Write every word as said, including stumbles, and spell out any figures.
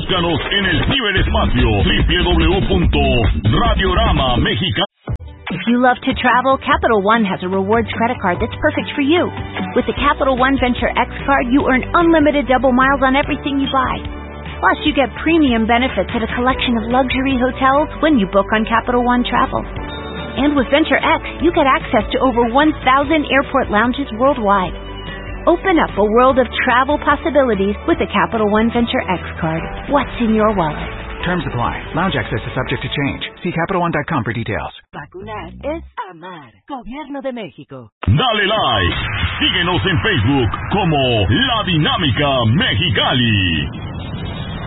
Búscanos en el ciberespacio doble u doble u doble u punto radiorama mexicano. If you love to travel, Capital One has a rewards credit card that's perfect for you. With the Capital One Venture X card, you earn unlimited double miles on everything you buy. Plus, you get premium benefits at a collection of luxury hotels when you book on Capital One Travel. And with Venture X, you get access to over one thousand airport lounges worldwide. Open up a world of travel possibilities with the Capital One Venture X card. What's in your wallet? Terms apply. Lounge access is subject to change. See Capital One dot com for details. Vacunar es amar. Gobierno de México. Dale like. Síguenos en Facebook como La Dinámica Mexicali.